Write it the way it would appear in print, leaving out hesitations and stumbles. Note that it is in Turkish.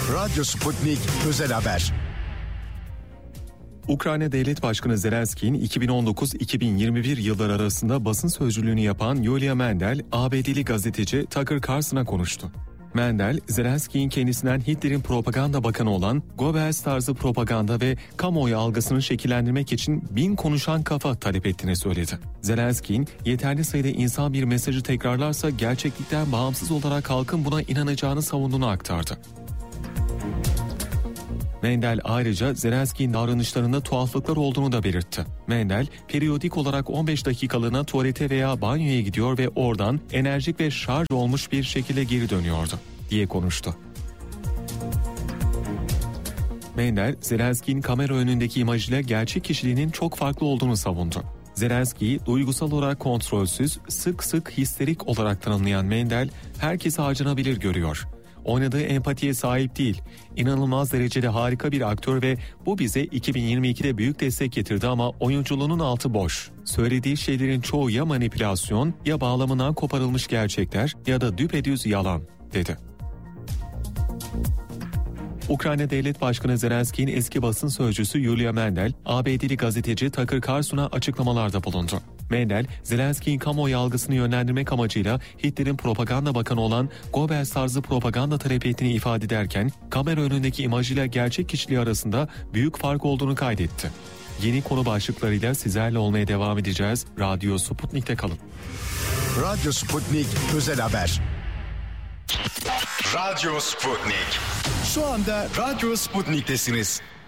Radyo Sputnik Özel Haber. Ukrayna Devlet Başkanı Zelenski'nin 2019-2021 yılları arasında basın sözcülüğünü yapan Yulia Mendel, ABD'li gazeteci Tucker Carlson'a konuştu. Mendel, Zelenski'nin kendisinden Hitler'in propaganda bakanı olan Goebbels tarzı propaganda ve kamuoyu algısını şekillendirmek için 1000 konuşan kafa talep ettiğini söyledi. Zelenski'nin yeterli sayıda insan bir mesajı tekrarlarsa gerçeklikten bağımsız olarak halkın buna inanacağını savunduğunu aktardı. Mendel ayrıca Zelenski'nin davranışlarında tuhaflıklar olduğunu da belirtti. Mendel, periyodik olarak 15 dakikalığına tuvalete veya banyoya gidiyor ve oradan enerjik ve şarj olmuş bir şekilde geri dönüyordu, diye konuştu. Mendel, Zelenski'nin kamera önündeki imajıyla gerçek kişiliğinin çok farklı olduğunu savundu. Zelenski'yi duygusal olarak kontrolsüz, sık sık histerik olarak tanımlayan Mendel, herkesi harcanabilir görüyor. Oynadığı empatiye sahip değil. İnanılmaz derecede harika bir aktör ve bu bize 2022'de büyük destek getirdi ama oyunculuğunun altı boş. Söylediği şeylerin çoğu ya manipülasyon ya bağlamından koparılmış gerçekler ya da düpedüz yalan, dedi. Ukrayna Devlet Başkanı Zelenski'nin eski basın sözcüsü Yulia Mendel, ABD'li gazeteci Tucker Carlson'a açıklamalarda bulundu. Mendel, Zelenski'nin kamuoyu algısını yönlendirmek amacıyla Hitler'in propaganda bakanı olan Goebbels tarzı propaganda talep ettiğini ifade ederken, kamera önündeki imajıyla gerçek kişiliği arasında büyük fark olduğunu kaydetti. Yeni konu başlıklarıyla sizlerle olmaya devam edeceğiz. Radyo Sputnik'te kalın. Radyo Sputnik Özel Haber. Radyo Sputnik. Şu anda Radyo Sputnik'tesiniz.